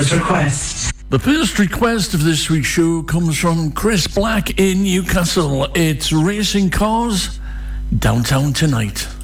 first request. The first request of this week's show comes from Chris Black in Newcastle. It's Racing Cars, Downtown Tonight.